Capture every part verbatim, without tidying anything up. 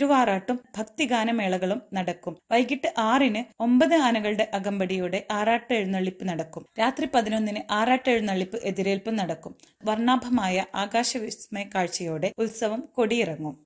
തിരുവാറാട്ടും ഭക്തിഗാനമേളകളും നടക്കും. വൈകിട്ട് ആറിന് ഒമ്പത് ആനകളുടെ അകമ്പടിയോടെ ആറാട്ട് എഴുന്നള്ളിപ്പ് നടക്കും. രാത്രി പതിനൊന്നിന് ആറാട്ട് എഴുന്നള്ളിപ്പ് എതിരേൽപ്പും നടക്കും. വർണ്ണാഭമായ ആകാശവിസ്മയ കാഴ്ചയോടെ ഉത്സവം കൊടിയിറങ്ങും.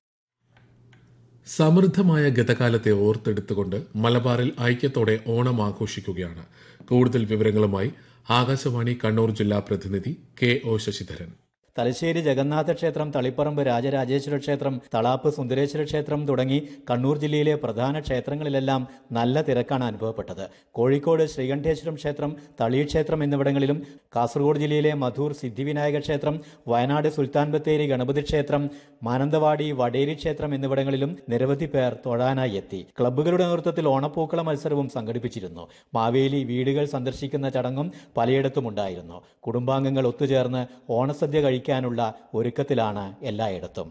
സമൃദ്ധമായ ഗതകാലത്തെ ഓർത്തെടുത്തുകൊണ്ട് മലബാറിൽ ഐക്യത്തോടെ ഓണം ആഘോഷിക്കുകയാണ്. കൂടുതൽ വിവരങ്ങളുമായി ആകാശവാണി കണ്ണൂർ ജില്ലാ പ്രതിനിധി കെ ഒ ശശിധരൻ. തലശ്ശേരി ജഗന്നാഥ ക്ഷേത്രം, തളിപ്പറമ്പ് രാജരാജേശ്വര ക്ഷേത്രം, തളാപ്പ് സുന്ദരേശ്വര ക്ഷേത്രം തുടങ്ങി കണ്ണൂർ ജില്ലയിലെ പ്രധാന ക്ഷേത്രങ്ങളിലെല്ലാം നല്ല തിരക്കാണ് അനുഭവപ്പെട്ടത്. കോഴിക്കോട് ശ്രീകണ്ഠേശ്വരം ക്ഷേത്രം, തളി ക്ഷേത്രം എന്നിവിടങ്ങളിലും, കാസർഗോഡ് ജില്ലയിലെ മധൂർ സിദ്ധിവിനായക ക്ഷേത്രം, വയനാട് സുൽത്താൻ ബത്തേരി ഗണപതി ക്ഷേത്രം, മാനന്തവാടി വടേരി ക്ഷേത്രം എന്നിവിടങ്ങളിലും നിരവധി പേർ തൊഴാനായി എത്തി. ക്ലബ്ബുകളുടെ നേതൃത്വത്തിൽ ഓണപ്പൂക്കള മത്സരവും സംഘടിപ്പിച്ചിരുന്നു. മാവേലി വീടുകൾ സന്ദർശിക്കുന്ന ചടങ്ങും പലയിടത്തും ഉണ്ടായിരുന്നു. കുടുംബാംഗങ്ങൾ ഒത്തുചേർന്ന് ഓണസദ്യ കഴിക്കാനുള്ള ഒരുക്കത്തിലാണ് എല്ലായിടത്തും.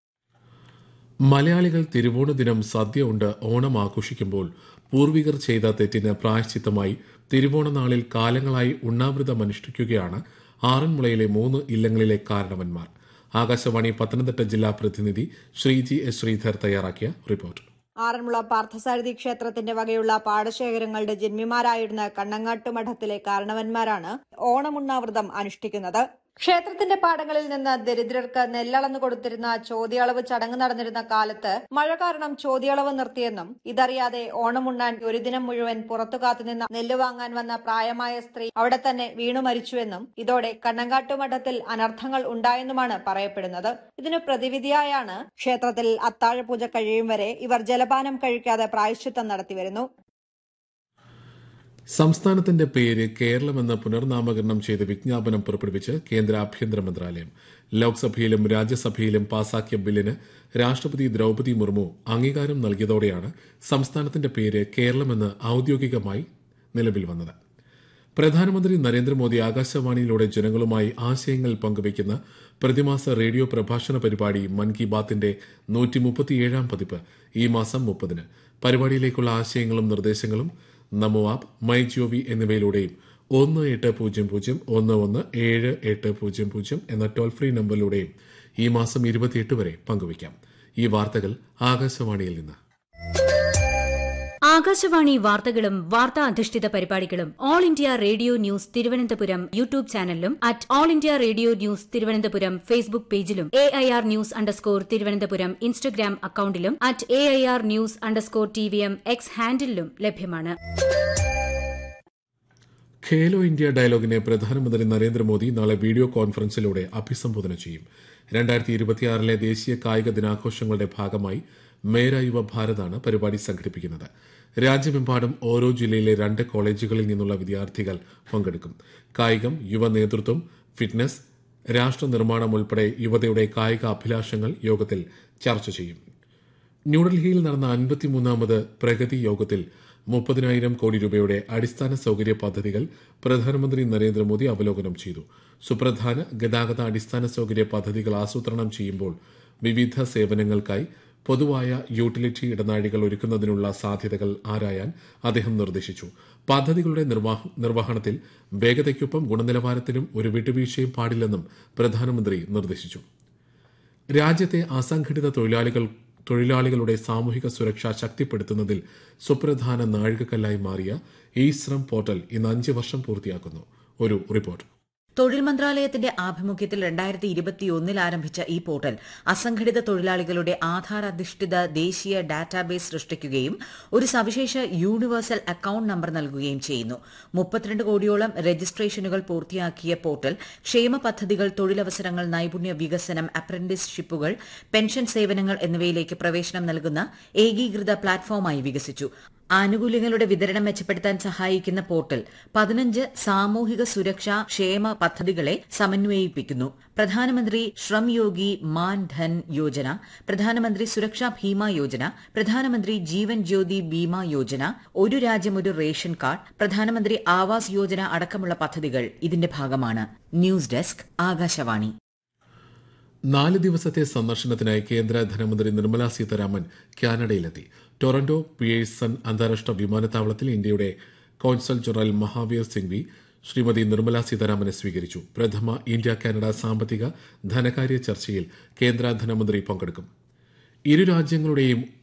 മലയാളികൾ തിരുവോണ ദിനം സദ്യ ഉണ്ട് ഓണം ആഘോഷിക്കുമ്പോൾ പൂർവികർ ചെയ്ത തെറ്റിന് പ്രായശ്ചിത്തമായി തിരുവോണ നാളിൽ കാലങ്ങളായി ഉണ്ണാവൃതം അനുഷ്ഠിക്കുകയാണ് ആറന്മുളയിലെ മൂന്ന് ഇല്ലങ്ങളിലെ കാരണവന്മാർ. ആകാശവാണി പത്തനംതിട്ട ജില്ലാ പ്രതിനിധി ശ്രീജി എസ് ശ്രീധർ തയ്യാറാക്കിയ റിപ്പോർട്ട്. ആറന്മുള പാർത്ഥസാരഥി ക്ഷേത്രത്തിന്റെ വകയുള്ള പാടശേഖരങ്ങളുടെ ജന്മിമാരായിരുന്ന കണ്ണങ്ങാട്ട് മഠത്തിലെ കാരണവന്മാരാണ് ഓണമുണ്ണാവൃതം അനുഷ്ഠിക്കുന്നത്. ക്ഷേത്രത്തിന്റെ പാടങ്ങളിൽ നിന്ന് ദരിദ്രർക്ക് നെല്ലളന്നു കൊടുത്തിരുന്ന ചോദ്യളവ് ചടങ്ങ് നടന്നിരുന്ന കാലത്ത് മഴ കാരണം ചോദ്യളവ് നിർത്തിയെന്നും ഇതറിയാതെ ഓണമുണ്ണാൻ ഒരു ദിനം മുഴുവൻ പുറത്തു കാത്തുനിന്ന നെല്ല് വാങ്ങാൻ വന്ന പ്രായമായ സ്ത്രീ അവിടെ തന്നെ വീണു മരിച്ചുവെന്നും ഇതോടെ കണ്ണങ്കാട്ടു മഠത്തിൽ അനർത്ഥങ്ങൾ ഉണ്ടായെന്നുമാണ് പറയപ്പെടുന്നത്. ഇതിനു പ്രതിവിധിയായാണ് ക്ഷേത്രത്തിൽ അത്താഴപൂജ കഴിയും വരെ ഇവർ ജലപാനം കഴിക്കാതെ പ്രായശ്ചിത്തം നടത്തിവരുന്നു. സംസ്ഥാനത്തിന്റെ പേര് കേരളമെന്ന് പുനർനാമകരണം ചെയ്ത് വിജ്ഞാപനം പുറപ്പെടുവിച്ച് കേന്ദ്ര ആഭ്യന്തര മന്ത്രാലയം. ലോക്സഭയിലും രാജ്യസഭയിലും പാസാക്കിയ ബില്ലിന് രാഷ്ട്രപതി ദ്രൌപദി മുർമു അംഗീകാരം നൽകിയതോടെയാണ് സംസ്ഥാനത്തിന്റെ പേര് കേരളമെന്ന് ഔദ്യോഗികമായി നിലവിൽ വന്നത്. പ്രധാനമന്ത്രി നരേന്ദ്രമോദി ആകാശവാണിയിലൂടെ ജനങ്ങളുമായി ആശയങ്ങൾ പങ്കുവയ്ക്കുന്ന പ്രതിമാസ റേഡിയോ പ്രഭാഷണ പരിപാടി മൻ കി ബാത്തിന്റെ നൂറ്റി മുപ്പത്തിയേഴാം പതിപ്പ് ഈ മാസം മുപ്പതിന്. പരിപാടിയിലേക്കുള്ള ആശയങ്ങളും നിർദ്ദേശങ്ങളും നമോ ആപ്പ്, മൈ ജിഒവി എന്നിവയിലൂടെയും ഒന്ന് എട്ട് പൂജ്യം പൂജ്യം ഒന്ന് ഒന്ന് ഏഴ് എട്ട് പൂജ്യം പൂജ്യം എന്ന ടോൾ ഫ്രീ നമ്പറിലൂടെയും ഈ മാസം ഇരുപത്തിയെട്ട് വരെ പങ്കുവയ്ക്കാം. ഈ വാർത്തകൾ ആകാശവാണിയിൽ നിന്ന്. ആകാശവാണി വാർത്തകളും വാർത്താ അധിഷ്ഠിത പരിപാടികളും all India radio news Thiruvananthapuram YouTube ചാനലിലും at all India radio news Thiruvananthapuram Facebook പേജിലും A I R news underscore Thiruvananthapuram Instagram അക്കൌണ്ടിലും at A I R news underscore T V M X ഹാൻഡിലും ലഭ്യമാണ്. ഖേലോ ഇന്ത്യ ഡയലോഗിനെ പ്രധാനമന്ത്രി നരേന്ദ്രമോദി നാളെ വീഡിയോ കോൺഫറൻസിലൂടെ അഭിസംബോധന ചെയ്യും. രണ്ടായിരത്തി ഇരുപത്തിയാറിലെ ദേശീയ കായിക ദിനാഘോഷങ്ങളുടെ ഭാഗമായി മേര യുവ ഭാരതാണ് പരിപാടി സംഘടിപ്പിക്കുന്നത്. രാജ്യമെമ്പാടും ഓരോ ജില്ലയിലെ രണ്ട് കോളേജുകളിൽ നിന്നുള്ള വിദ്യാർത്ഥികൾ പങ്കെടുക്കും. കായികം, യുവ നേതൃത്വം, ഫിറ്റ്നസ്, രാഷ്ട്ര നിർമ്മാണം ഉൾപ്പെടെ യുവതയുടെ കായിക അഭിലാഷങ്ങൾ യോഗത്തിൽ ചർച്ച ചെയ്യും. ന്യൂഡൽഹിയിൽ നടന്ന അൻപത്തിമൂന്നാമത് പ്രഗതി യോഗത്തിൽ മുപ്പതിനായിരം കോടി രൂപയുടെ അടിസ്ഥാന സൌകര്യ പദ്ധതികൾ പ്രധാനമന്ത്രി നരേന്ദ്രമോദി അവലോകനം ചെയ്തു. സുപ്രധാന ഗതാഗത അടിസ്ഥാന സൌകര്യ പദ്ധതികൾ ആസൂത്രണം ചെയ്യുമ്പോൾ വിവിധ സേവനങ്ങൾക്കായി പൊതുവായ യൂട്ടിലിറ്റി ഇടനാഴികൾ ഒരുക്കുന്നതിനുള്ള സാധ്യതകൾ ആരായാൻ അദ്ദേഹം നിർദ്ദേശിച്ചു. പദ്ധതികളുടെ നിർവഹണത്തിൽ വേഗതയ്ക്കൊപ്പം ഗുണനിലവാരത്തിനും ഒരു വിട്ടുവീഴ്ചയും പാടില്ലെന്നും പ്രധാനമന്ത്രി നിർദ്ദേശിച്ചു. രാജ്യത്തെ അസംഘടിത തൊഴിലാളികൾ തൊഴിലാളികളുടെ സാമൂഹിക സുരക്ഷ ശക്തിപ്പെടുത്തുന്നതിൽ സുപ്രധാന നാഴികക്കല്ലായി മാറിയ ഇ ശ്രം പോർട്ടൽ ഇന്ന് അഞ്ച് വർഷം പൂർത്തിയാക്കുന്നു. ഒരു റിപ്പോർട്ട്. തൊഴിൽ മന്ത്രാലയത്തിന്റെ ആഭിമുഖ്യത്തിൽ രണ്ടായിരത്തി ഇരുപത്തിയൊന്നിൽ ആരംഭിച്ച ഈ പോർട്ടൽ അസംഘടിത തൊഴിലാളികളുടെ ആധാർ അധിഷ്ഠിത ദേശീയ ഡാറ്റാബേസ് സൃഷ്ടിക്കുകയും ഒരു സവിശേഷ യൂണിവേഴ്സൽ അക്കൌണ്ട് നമ്പർ നൽകുകയും ചെയ്യുന്നു. മുപ്പത്തിരണ്ട് കോടിയോളം രജിസ്ട്രേഷനുകൾ പൂർത്തിയാക്കിയ പോർട്ടൽ ക്ഷേമ പദ്ധതികൾ, തൊഴിലവസരങ്ങൾ, നൈപുണ്യ വികസനം, അപ്രന്റീസ്ഷിപ്പുകൾ, പെൻഷൻ സേവനങ്ങൾ എന്നിവയിലേക്ക് പ്രവേശനം നൽകുന്ന ഏകീകൃത പ്ലാറ്റ്ഫോമായി വികസിച്ചു. ആനുകൂല്യങ്ങളുടെ വിതരണം മെച്ചപ്പെടുത്താൻ സഹായിക്കുന്ന പോർട്ടൽ പതിനഞ്ച് സാമൂഹിക സുരക്ഷാ ക്ഷേമ പദ്ധതികളെ സമന്വയിപ്പിക്കുന്നു. പ്രധാനമന്ത്രി ശ്രം യോഗി മാൻ ധൻ യോജന, പ്രധാനമന്ത്രി സുരക്ഷാ ഭീമ യോജന, പ്രധാനമന്ത്രി ജീവൻ ജ്യോതി ബീമ യോജന, ഒരു രാജ്യം ഒരു റേഷൻ കാർഡ്, പ്രധാനമന്ത്രി ആവാസ് യോജന അടക്കമുള്ള പദ്ധതികൾ ഇതിന്റെ ഭാഗമാണ്. News desk, Akashvani. നാല് ദിവസത്തെ സന്ദർശനത്തിനായി കേന്ദ്ര ധനമന്ത്രി നിർമ്മലാ സീതാരാമൻ കാനഡയിലെത്തി. ടൊറന്റോ പിയേഴ്സൺ അന്താരാഷ്ട്ര വിമാനത്താവളത്തിൽ ഇന്ത്യയുടെ കോൺസൽ ജനറൽ മഹാവീർ സിംഗ്വി ശ്രീമതി നിർമ്മലാ സീതാരാമനെ സ്വീകരിച്ചു. പ്രഥമ ഇന്ത്യ കാനഡ സാമ്പത്തിക ധനകാര്യ ചർച്ചയിൽ കേന്ദ്ര ധനമന്ത്രി പങ്കെടുക്കും. ഇരു രാജ്യങ്ങളുടെയും